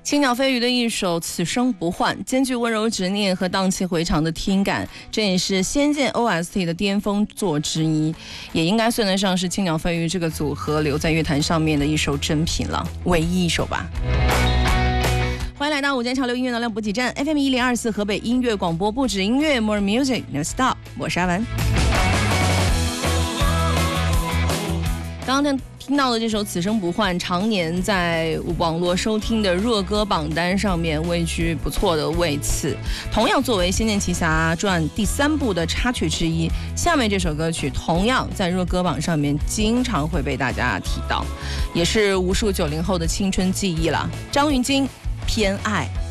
青鸟飞鱼的一首《此生不换》，兼具温柔执念和荡气回肠的听感，这也是《仙剑》OST 的巅峰作之一，也应该算得上是青鸟飞鱼这个组合留在乐坛上面的一首珍品了，唯一一首吧。欢迎来到午间潮流音乐能量补给站 FM 1024河北音乐广播，不止音乐 More Music Never Stop， 我是阿文。刚刚听到的这首《此生不换》，常年在网络收听的热歌榜单上面位居不错的位次。同样作为《仙剑奇侠传》第3部的插曲之一，下面这首歌曲同样在热歌榜上面经常会被大家提到，也是无数90后的青春记忆了。张芸京《偏爱》。